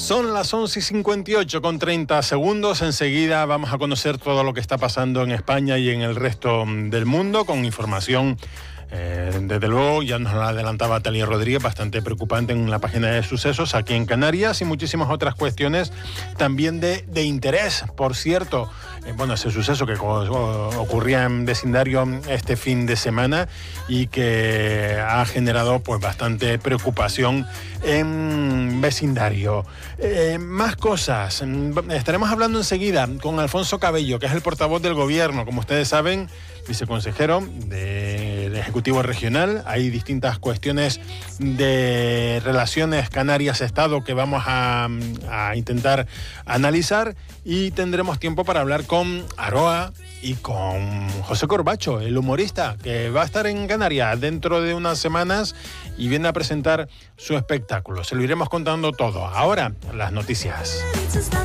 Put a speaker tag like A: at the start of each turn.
A: Son las 11:58 con 30 segundos. Enseguida vamos a conocer todo lo que está pasando en España y en el resto del mundo con información. Desde luego, ya nos lo adelantaba Talia Rodríguez, bastante preocupante en la página de sucesos aquí en Canarias y muchísimas otras cuestiones también de interés. Por cierto, ese suceso que ocurría en vecindario este fin de semana y que ha generado pues bastante preocupación en vecindario. Más cosas. Estaremos hablando enseguida con Alfonso Cabello, que es el portavoz del Gobierno, como ustedes saben, viceconsejero del Ejecutivo Regional. Hay distintas cuestiones de relaciones Canarias-Estado que vamos a intentar analizar y tendremos tiempo para hablar con Aroa y con José Corbacho, el humorista, que va a estar en Canarias dentro de unas semanas y viene a presentar su espectáculo. Se lo iremos contando todo. Ahora, las noticias.